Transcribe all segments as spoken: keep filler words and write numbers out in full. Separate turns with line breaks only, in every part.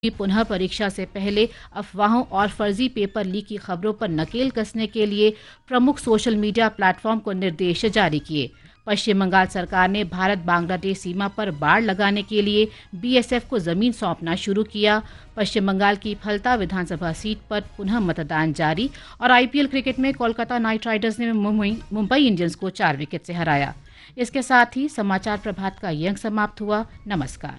की पुनः परीक्षा से पहले अफवाहों और फर्जी पेपर लीक की खबरों पर नकेल कसने के लिए प्रमुख सोशल मीडिया प्लेटफॉर्म को निर्देश जारी किए। पश्चिम बंगाल सरकार ने भारत बांग्लादेश सीमा पर बाड़ लगाने के लिए बीएसएफ को जमीन सौंपना शुरू किया। पश्चिम बंगाल की फलता विधानसभा सीट पर पुनः मतदान जारी और आईपीएल क्रिकेट में कोलकाता नाइट राइडर्स ने मुंबई मुंबई इंडियंस को चार विकेट से हराया। इसके साथ ही समाचार प्रभात का ये अंक समाप्त हुआ। नमस्कार।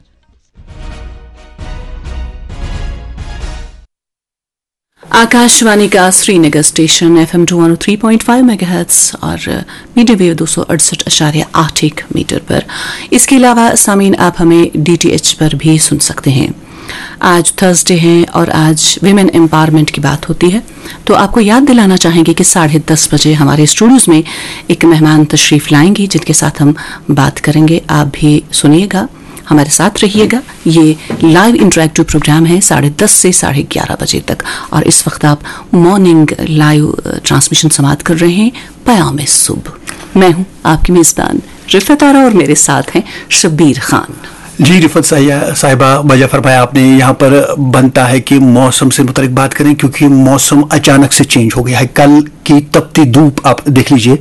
आकाशवाणी का श्रीनगर स्टेशन एफएम दो सौ तीन पॉइंट पाँच मेगाहर्ट्ज और मीडियम वेव दो सौ अड़सठ अशारिया आठ एक मीटर पर। इसके अलावा सामीन आप हमें डीटीएच पर भी सुन सकते हैं। आज थर्सडे है और आज विमेन एम्पावरमेंट की बात होती है, तो आपको याद दिलाना चाहेंगे कि साढ़े दस बजे हमारे स्टूडियोज में एक मेहमान तशरीफ लाएंगी जिनके साथ हम बात करेंगे। आप भी सुनिएगा, हमारे साथ रहिएगा। ये लाइव इंटरैक्टिव प्रोग्राम है साढ़े दस से साढ़े ग्यारह बजे तक और इस वक्त आप मॉर्निंग लाइव ट्रांसमिशन समाप्त कर रहे हैं पयाम सुबह। मैं हूं आपकी मेजबान रिफत आरा और मेरे साथ हैं शब्बीर खान।
जी रिफत साहिबा, वजह फरमाया आपने। यहाँ पर बनता है कि मौसम से मुतालिक बात करें क्योंकि मौसम अचानक से चेंज हो गया है। कल की तपती धूप आप देख लीजिए,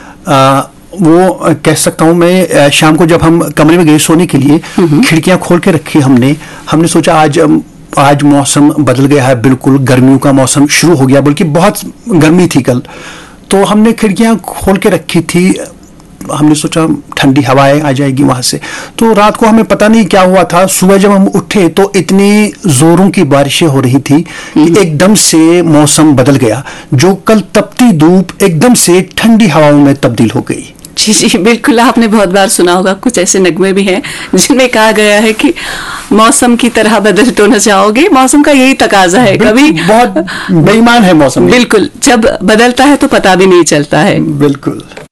वो कह सकता हूँ मैं, शाम को जब हम कमरे में गए सोने के लिए खिड़कियां खोल के रखी हमने हमने सोचा आज आज मौसम बदल गया है, बिल्कुल गर्मियों का मौसम शुरू हो गया, बल्कि बहुत गर्मी थी कल। तो हमने खिड़कियां खोल के रखी थी, हमने सोचा ठंडी हवाएं आ जाएगी वहां से। तो रात को हमें पता नहीं क्या हुआ था, सुबह जब हम उठे तो इतनी जोरों की बारिशें हो रही थी कि एकदम से मौसम बदल गया। जो कल तपती धूप एकदम से ठंडी हवाओं में तब्दील हो गई।
जी जी बिल्कुल, आपने बहुत बार सुना होगा, कुछ ऐसे नगमे भी हैं जिनमें कहा गया है कि मौसम की तरह बदल तो न जाओगे। मौसम का यही तकाजा है, कभी
बहुत बेईमान है मौसम।
बिल्कुल, जब बदलता है तो पता भी नहीं चलता है।
बिल्कुल।